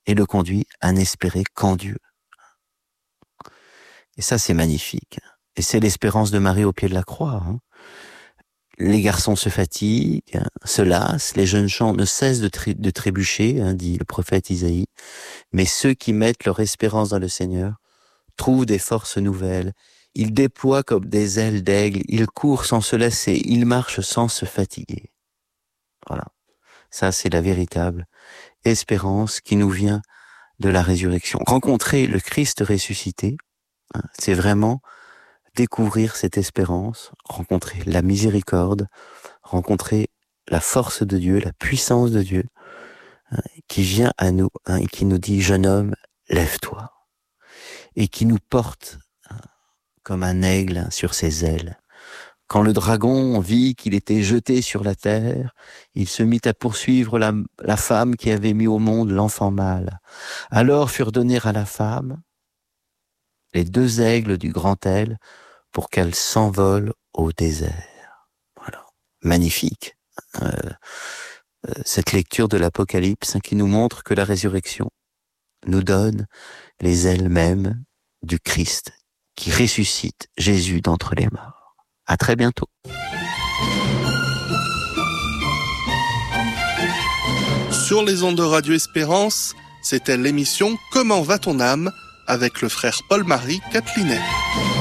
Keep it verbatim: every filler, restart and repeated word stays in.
et le conduit à n'espérer qu'en Dieu. Et ça, c'est magnifique. Et c'est l'espérance de Marie au pied de la croix. Hein. Les garçons se fatiguent, se lassent, les jeunes gens ne cessent de, tri- de trébucher, hein, dit le prophète Isaïe. Mais ceux qui mettent leur espérance dans le Seigneur trouvent des forces nouvelles. Ils déploient comme des ailes d'aigle, ils courent sans se lasser, ils marchent sans se fatiguer. Voilà. Ça, c'est la véritable espérance qui nous vient de la résurrection. Rencontrer le Christ ressuscité, hein, c'est vraiment découvrir cette espérance, rencontrer la miséricorde, rencontrer la force de Dieu, la puissance de Dieu, hein, qui vient à nous, hein, et qui nous dit « Jeune homme, lève-toi » et qui nous porte, hein, comme un aigle, hein, sur ses ailes. Quand le dragon vit qu'il était jeté sur la terre, il se mit à poursuivre la, la femme qui avait mis au monde l'enfant mâle. Alors furent donnés à la femme les deux aigles du grand aile pour qu'elle s'envole au désert. Voilà. Magnifique. Euh, euh, cette lecture de l'Apocalypse, hein, qui nous montre que la résurrection nous donne les ailes mêmes du Christ qui ressuscite Jésus d'entre les morts. À très bientôt. Sur les ondes de Radio Espérance, c'était l'émission Comment va ton âme avec le frère Paul-Marie Catelinet.